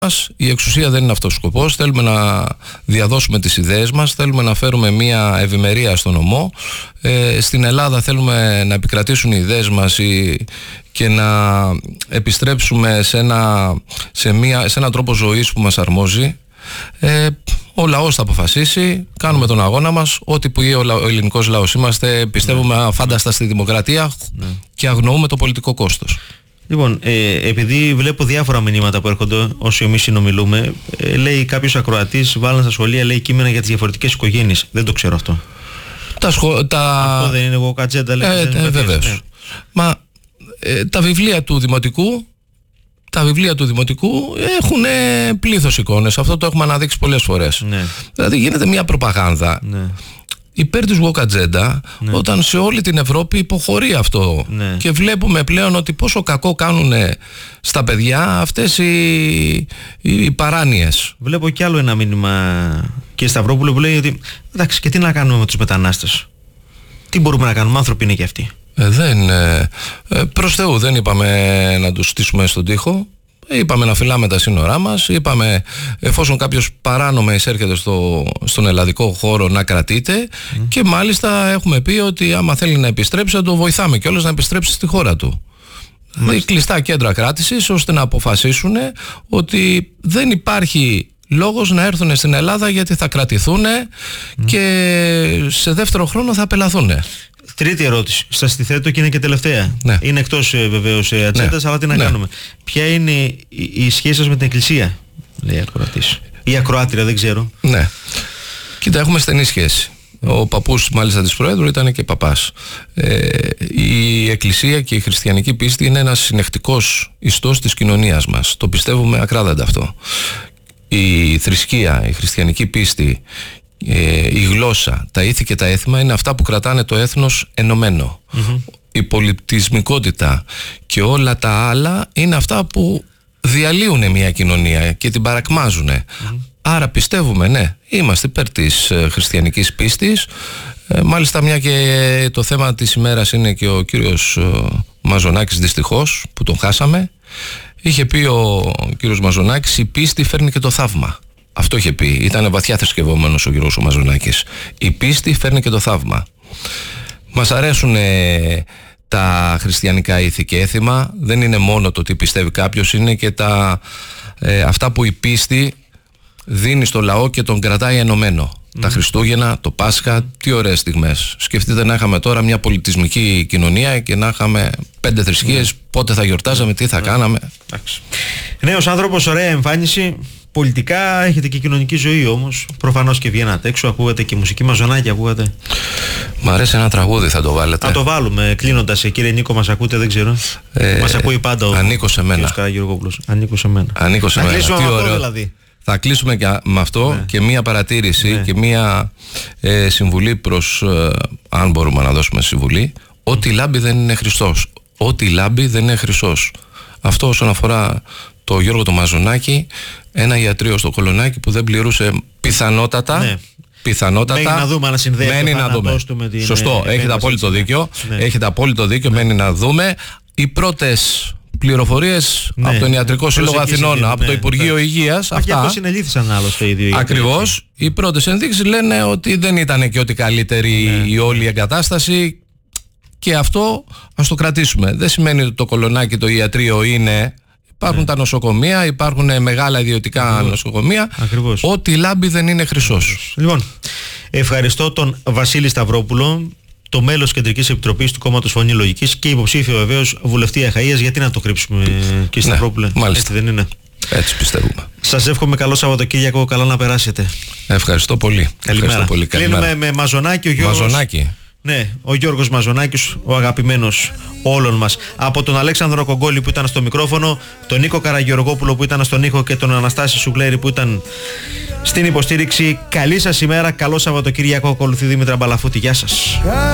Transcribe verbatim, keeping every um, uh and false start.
Η εξουσία δεν είναι αυτός ο σκοπός. Θέλουμε να διαδώσουμε τις ιδέες μας, θέλουμε να φέρουμε μια ευημερία στον νομό. Ε, στην Ελλάδα θέλουμε να επικρατήσουν οι ιδέες μας και να επιστρέψουμε σε ένα, σε μια, σε ένα τρόπο ζωής που μας αρμόζει. Ε, ο λαός θα αποφασίσει, κάνουμε τον αγώνα μας. Ό,τι που ο, ο ελληνικός λαός είμαστε, πιστεύουμε ναι. αφάνταστα στη δημοκρατία ναι. και αγνοούμε το πολιτικό κόστος. Λοιπόν, ε, επειδή βλέπω διάφορα μηνύματα που έρχονται όσοι εμείς συνομιλούμε, ε, λέει κάποιος ακροατής, βάλαν στα σχολεία λέει κείμενα για τις διαφορετικές οικογένειες. Δεν το ξέρω αυτό. Τα σχο... τα... Αυτό δεν είναι εγώ κατζέντα, λέει. Ε, ε, βεβαίως. Ναι. Μα ε, τα βιβλία του Δημοτικού, τα βιβλία του Δημοτικού έχουν ε, πλήθος εικόνες. Αυτό το έχουμε αναδείξει πολλές φορές. Ναι. Δηλαδή γίνεται μια προπαγάνδα. Ναι. Υπέρ της woke agenda, ναι. όταν σε όλη την Ευρώπη υποχωρεί αυτό ναι. και βλέπουμε πλέον ότι πόσο κακό κάνουν στα παιδιά αυτές οι, οι παράνοιες. Βλέπω κι άλλο ένα μήνυμα και Σταυρόπουλο που λέει ότι εντάξει, και τι να κάνουμε με τους μετανάστες, τι μπορούμε να κάνουμε, άνθρωποι είναι και αυτοί. ε, δεν, ε, προς Θεού δεν είπαμε να τους στήσουμε στον τοίχο. Είπαμε να φυλάμε τα σύνορά μας, είπαμε εφόσον κάποιος παράνομα εισέρχεται στο, στον ελλαδικό χώρο να κρατείται mm. και μάλιστα έχουμε πει ότι άμα θέλει να επιστρέψει θα το βοηθάμε κιόλας να επιστρέψει στη χώρα του. Δηλαδή κλειστά κέντρα κράτησης ώστε να αποφασίσουν ότι δεν υπάρχει λόγος να έρθουν στην Ελλάδα γιατί θα κρατηθούν mm. και σε δεύτερο χρόνο θα απελαθούν. Τρίτη ερώτηση. Σας τη θέτω και είναι και τελευταία. Ναι. Είναι εκτός ε, βεβαίως ε, ατζέντας, ναι. αλλά τι να ναι. κάνουμε. Ποια είναι η, η σχέση σας με την Εκκλησία, λέει η ακροατής. Ή ακροάτρια, δεν ξέρω. Ναι. Κοίτα, έχουμε στενή σχέση. Ο παππούς μάλιστα της Προέδρου ήταν και παπάς. Ε, η Εκκλησία και η χριστιανική πίστη είναι ένας συνεχτικός ιστός της κοινωνίας μας. Το πιστεύουμε ακράδαντα αυτό. Η θρησκεία, η χριστιανική πίστη, η γλώσσα, τα ήθη και τα έθιμα είναι αυτά που κρατάνε το έθνος ενωμένο. Mm-hmm. Η πολιτισμικότητα και όλα τα άλλα είναι αυτά που διαλύουν μια κοινωνία και την παρακμάζουν. Mm-hmm. Άρα πιστεύουμε, ναι, είμαστε υπέρ της χριστιανικής πίστης. Ε, μάλιστα μια και το θέμα της ημέρας είναι και ο κύριος Μαζονάκης, δυστυχώς που τον χάσαμε. Είχε πει ο κύριος Μαζονάκης, η πίστη φέρνει και το θαύμα. Αυτό είχε πει. Ήταν βαθιά θρησκευόμενος ο Γιώργος ο Μαζονάκης. Η πίστη φέρνει και το θαύμα. Μας αρέσουν ε, τα χριστιανικά ήθη και έθιμα. Δεν είναι μόνο το τι πιστεύει κάποιος, είναι και τα, ε, αυτά που η πίστη δίνει στο λαό και τον κρατάει ενωμένο. Mm. Τα Χριστούγεννα, το Πάσχα, τι ωραίες στιγμές. Σκεφτείτε να είχαμε τώρα μια πολιτισμική κοινωνία και να είχαμε πέντε θρησκείες, mm. πότε θα γιορτάζαμε, τι θα mm. κάναμε. Νέος άνθρωπος, ωραία εμφάνιση. Πολιτικά έχετε και κοινωνική ζωή όμως. Προφανώς και βγαίνατε έξω, ακούγατε και μουσική Μαζονάκη, ακούγατε. Μ' αρέσει ένα τραγούδι, θα το βάλετε. Θα το βάλουμε κλείνοντας. Κύριε Νίκο, μας ακούτε, δεν ξέρω. Ε, μας ακούει πάντα ο Ανήκω σε μένα. Ανήκω σε μένα. Ανήκω σε μένα. Τι ωραίο δηλαδή. Θα κλείσουμε και με αυτό ναι. και μία παρατήρηση ναι. και μία ε, συμβουλή προς, ε, αν μπορούμε να δώσουμε συμβουλή, ό,τι λάμπει δεν είναι Χριστός. Ό,τι λάμπει δεν είναι χρυσός. Αυτό όσον αφορά το Γιώργο το Μαζονάκη, ένα ιατρείο στο Κολονάκι που δεν πληρούσε πιθανότατα. Ναι. Πιθανότατα. Μένει να δούμε αν συνδέεται να δούμε. Με την Σωστό, ε, έχετε απόλυτο δίκιο. Ναι. Έχετε απόλυτο δίκιο, ναι. μένει να δούμε. Οι πρώτες πληροφορίες ναι. από τον Ιατρικό Σύλλογο Αθηνών, ναι. από το Υπουργείο ναι. Υγείας. Αυτά. Και αυτό συνελήφθησαν άλλωστε οι δύο. Ακριβώς. Οι πρώτες ενδείξεις λένε ότι δεν ήταν και ότι καλύτερη ναι. η όλη εγκατάσταση. Και αυτό ας το κρατήσουμε. Δεν σημαίνει ότι το Κολονάκι, το ιατρείο είναι. Υπάρχουν ναι. τα νοσοκομεία, υπάρχουν μεγάλα ιδιωτικά Ακριβώς. νοσοκομεία. Ακριβώς. Ό,τι λάμπει δεν είναι χρυσός. Λοιπόν, ευχαριστώ τον Βασίλη Σταυρόπουλο, το μέλος Κεντρικής Επιτροπής του Κόμματος Φωνή Λογικής και υποψήφιο βεβαίως βουλευτή Αχαΐας. Γιατί να το κρύψουμε, κύριε Σταυρόπουλε, ναι, μάλιστα. Έτσι δεν είναι. Έτσι πιστεύουμε. Σας εύχομαι καλό Σαββατοκύριακο, καλά να περάσετε. Ευχαριστώ πολύ. Καλημέρα. Ευχαριστώ πολύ. Κλείνουμε με Μαζονάκη, ο Γιώργος. Μαζονάκη. Ναι, ο Γιώργος Μαζονάκης, ο αγαπημένος όλων μας. Από τον Αλέξανδρο Κογκόλη που ήταν στο μικρόφωνο, τον Νίκο Καραγεωργόπουλο που ήταν στον ήχο και τον Αναστάση Σουγκλέρη που ήταν στην υποστήριξη. Καλή σας ημέρα, καλό Σαββατοκύριακο. Ακολουθεί Δήμητρα Μπαλαφούτη. Γεια σας.